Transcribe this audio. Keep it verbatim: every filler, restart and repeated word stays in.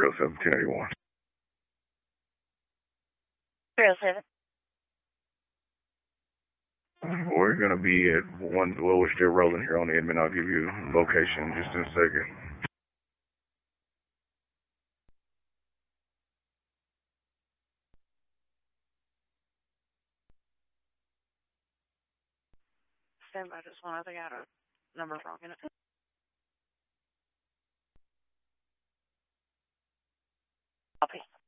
oh seven, ten eighty-one. three oh seven. We're going to be at one, well, we're still rolling here on the admin. I'll give you location just in a second. Stand by just one. I think I had a number wrong in it. Copy.